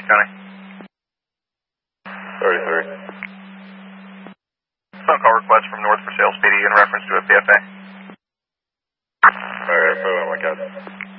County. 33. Phone call request from North for sales PD in reference to a PFA. Alright, put it on my couch.